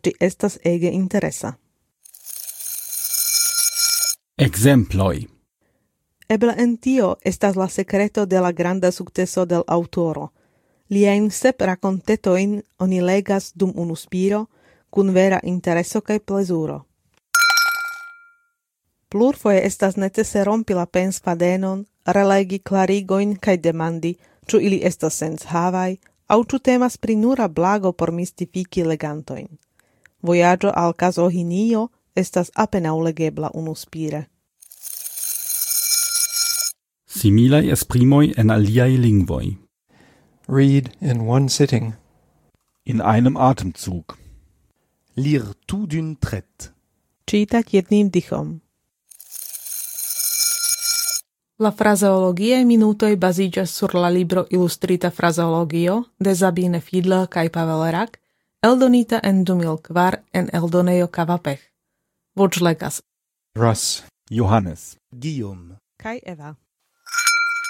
ĝi estas ege interesa. Exemploj. Eble en tio estas la sekreto de la granda sukceso del aŭtoro. Liajn 7 rakontetojn oni legas dum unu spiro, kun vera intereso kaj plezuro. Plurfoje estas necese rompi la pensfadenon, relegi klarigojn kaj demandi, ĉu ili estas senshavaj, aŭ ĉu temas pri nura blago por mistifiki legantojn. Vojaĝo al Kazohinio estas apenaŭ legebla unuspire. Similaj esprimoj en aliaj lingvoj. Read in one sitting. In einem Atemzug. Lire tout d'une traite. Čítať jedným dychom. La frazeologiae minutoj baziĝas sur la libro Illustrita frazeologio de Sabine Fiedler kaj Pavel Rak, eldonita en 2004 en eldonejo Kavapech. Voĉlegas Russ, Johannes. Guillaume. kaj Eva.